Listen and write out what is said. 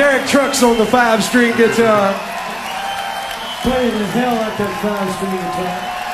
Derek Trucks on the 5-string guitar. Playing the hell out that 5-string guitar.